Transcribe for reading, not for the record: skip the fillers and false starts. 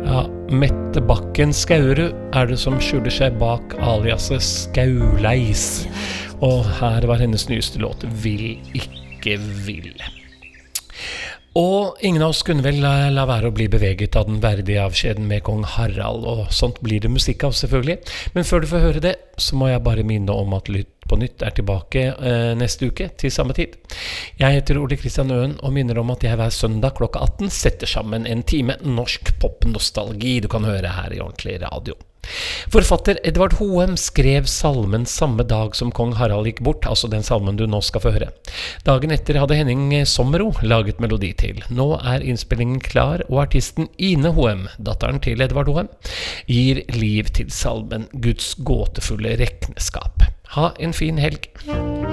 Ja, Mette Bakken Skaurud det som skjuler seg bak aliaset Skauleis. Og her var hennes nyeste låt, Vil ikke vil. Og ingen av oss kunne vel la være å bli beveget av den verdige avskjeden med kong Harald, og sånt blir det musikk av selvfølgelig. Men før du får høre det, så må jeg bare minne om at Lytt på nytt tilbake neste uke til samme tid. Jeg heter Ole Kristian Øen og minner om at jeg hver søndag klokka 18 setter sammen en time norsk popnostalgi du kan høre her i ordentlig radio. Forfatter Edvard Hoem skrev salmen samme dag som kong Harald gikk bort, altså den salmen du nå skal få høre. Dagen etter hadde Henning Sommero laget melodi til. Nå innspillingen klar, og artisten Ine Hoem, datteren til Edvard Hoem, gir liv til salmen Guds gåtefulle rekneskap. Ha en fin helg!